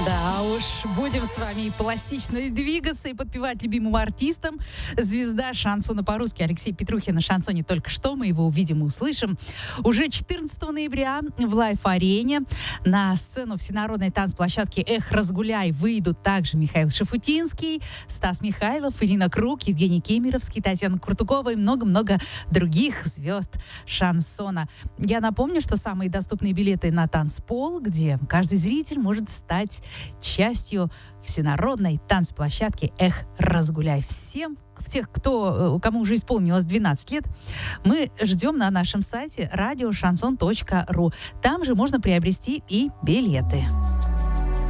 Да уж, будем с вами и пластично двигаться, и подпевать любимым артистам. Звезда шансона по-русски Алексей Петрухин на шансоне только что. Мы его увидим и услышим. Уже 14 ноября в Лайф-арене на сцену всенародной танцплощадки «Эх, разгуляй» выйдут также Михаил Шафутинский, Стас Михайлов, Ирина Круг, Евгений Кемеровский, Татьяна Куртукова и много-много других звезд шансона. Я напомню, что самые доступные билеты на танцпол, где каждый зритель может стать частью всенародной танцплощадки «Эх, разгуляй». Всем, кому уже исполнилось 12 лет, мы ждем на нашем сайте radioshanson.ru. Там же можно приобрести и билеты.